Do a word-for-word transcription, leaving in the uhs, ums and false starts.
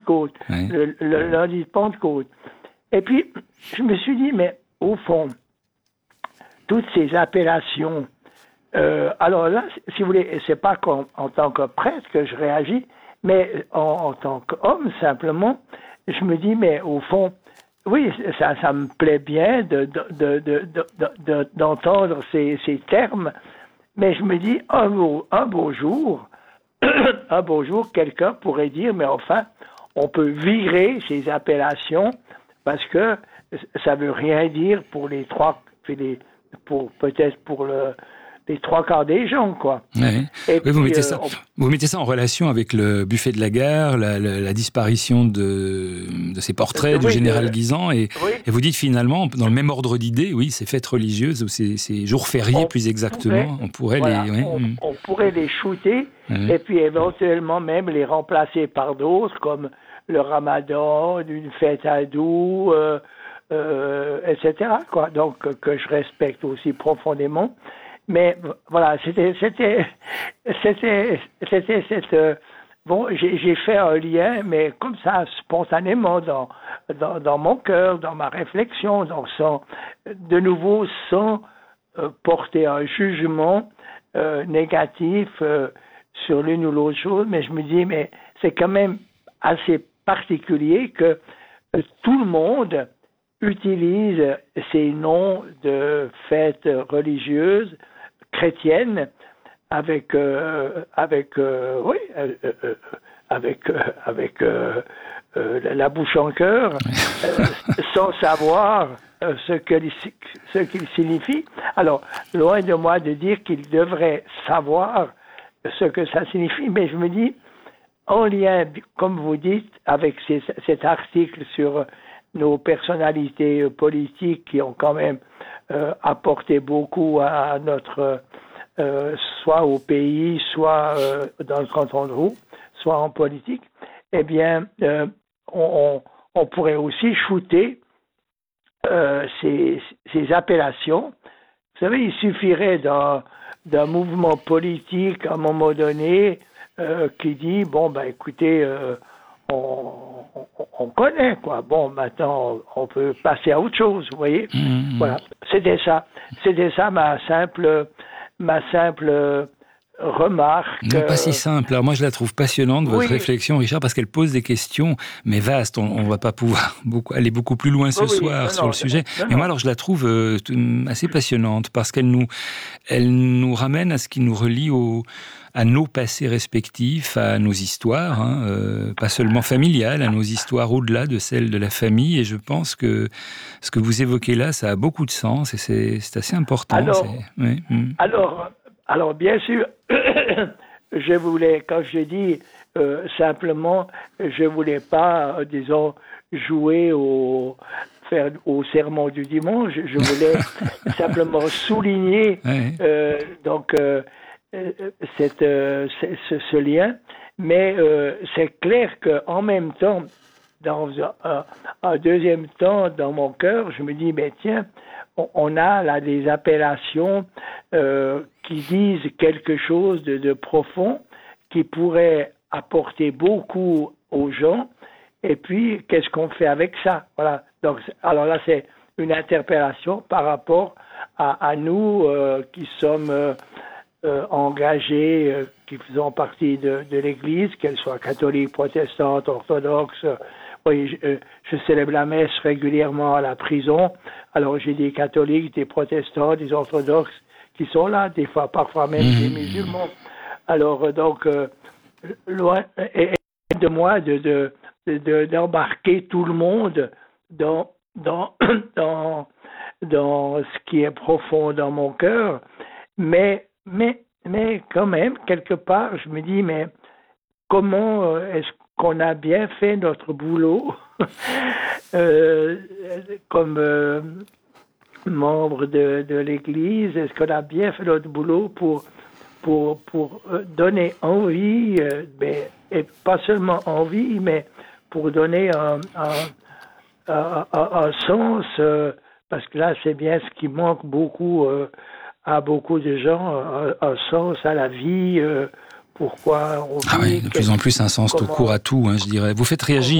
Pentecôte, oui. le, le lundi de Pentecôte. Et puis, je me suis dit, mais au fond, toutes ces appellations, euh, alors là, si vous voulez, c'est pas qu'en en tant que prêtre que je réagis, mais en, en tant qu'homme, simplement, je me dis, mais au fond, oui, ça, ça me plaît bien de, de, de, de, de, de, d'entendre ces, ces termes, mais je me dis, un beau, un beau jour, un beau jour, quelqu'un pourrait dire, mais enfin, on peut virer ces appellations parce que ça veut rien dire pour les trois, les, pour peut-être pour le, les trois quarts des gens, quoi. Ouais. Et oui, puis, vous mettez euh, ça, on... vous mettez ça en relation avec le buffet de la gare, la, la, la disparition de, de ces portraits oui, du général de... Guisan, et, oui. et vous dites finalement, dans le même ordre d'idées, oui, ces fêtes religieuses ou ces, ces jours fériés, on plus exactement, pourrait, on pourrait voilà, les, ouais, on, mm. on pourrait les shooter mm. et puis éventuellement même les remplacer par d'autres comme le Ramadan, une fête hindoue, euh, euh, et cetera, quoi. Donc que je respecte aussi profondément. Mais voilà, c'était, c'était, c'était, c'était cette. Euh, bon, j'ai, j'ai fait un lien, mais comme ça, spontanément, dans, dans, dans mon cœur, dans ma réflexion, donc sans, de nouveau, sans euh, porter un jugement euh, négatif euh, sur l'une ou l'autre chose. Mais je me dis, mais c'est quand même assez particulier que euh, tout le monde utilise ces noms de fêtes religieuses chrétienne avec euh, avec euh, oui euh, euh, avec euh, avec euh, euh, la bouche en cœur euh, sans savoir euh, ce que ce qu'il signifie. Alors loin de moi de dire qu'il devrait savoir ce que ça signifie, mais je me dis en lien, comme vous dites, avec ces, cet article sur nos personnalités politiques qui ont quand même euh, apporté beaucoup à notre, euh, soit au pays, soit euh, dans le canton de Roux, soit en politique, eh bien, euh, on, on pourrait aussi shooter euh, ces, ces appellations. Vous savez, il suffirait d'un, d'un mouvement politique à un moment donné euh, qui dit, bon, ben écoutez, euh, on, on, on connaît, quoi. Bon, maintenant, on peut passer à autre chose, vous voyez. Mmh. Voilà, c'était ça. C'était ça ma simple, ma simple remarque. Non, pas si simple. Alors moi, je la trouve passionnante, votre oui. réflexion, Richard, parce qu'elle pose des questions, mais vastes. On ne va pas pouvoir beaucoup, aller beaucoup plus loin ce oui, soir non, sur non, le sujet. non, mais non. moi, alors, je la trouve euh, assez passionnante, parce qu'elle nous, elle nous ramène à ce qui nous relie au, à nos passés respectifs, à nos histoires, hein, euh, pas seulement familiales, à nos histoires au-delà de celles de la famille. Et je pense que ce que vous évoquez là, ça a beaucoup de sens et c'est, c'est assez important. Alors, c'est, ouais, mm. alors, alors, bien sûr, je voulais, quand je dis euh, simplement, je voulais pas, euh, disons, jouer au faire au sermon du dimanche. Je voulais simplement souligner ouais. euh, donc euh, cette, euh, ce, ce lien, mais euh, c'est clair qu'en même temps, dans un, un deuxième temps, dans mon cœur, je me dis, mais tiens, on, on a là des appellations euh, qui disent quelque chose de, de profond, qui pourrait apporter beaucoup aux gens, et puis qu'est-ce qu'on fait avec ça? Voilà. Donc, alors là, c'est une interpellation par rapport à, à nous euh, qui sommes euh, euh, engagés, euh, qui faisons partie de, de l'Église, qu'elle soit catholique, protestante, orthodoxe. Oui, je, je célèbre la messe régulièrement à la prison. Alors j'ai des catholiques, des protestants, des orthodoxes qui sont là, des fois, parfois même mmh. des musulmans. Alors donc, euh, loin et, et de moi de, de, de d'embarquer tout le monde dans dans dans dans ce qui est profond dans mon cœur, mais mais mais quand même quelque part, je me dis mais comment est-ce qu'on a bien fait notre boulot euh, comme euh, membre de, de l'Église? Est-ce qu'on a bien fait notre boulot pour, pour, pour donner envie, euh, mais, et pas seulement envie, mais pour donner un, un, un, un, un sens, euh, parce que là, c'est bien ce qui manque beaucoup euh, à beaucoup de gens, un, un sens à la vie, euh, pourquoi on vit. Ah oui, de plus en plus un sens tout court à tout, hein, je dirais. Vous faites réagir